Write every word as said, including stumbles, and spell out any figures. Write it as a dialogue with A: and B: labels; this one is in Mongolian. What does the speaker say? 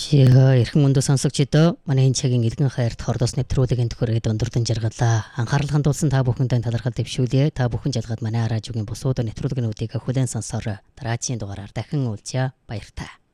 A: Чи эрхэм өндөө сонсогчдоо манай энэ цагийн иргэн хайрт хордос нэвтрүүлгийн төхөөрөд өндөртөн жаргалаа. Анхаарал хандуулсан та бүхэндээ талархал дэвшүүлье. Та бүхэн жалгаад манай радиогийн бусууд нэвтрүүлгэнүүдийг хүлээн сонсороо. Дараагийн дугаараар дахин уулзъя. Баяртай.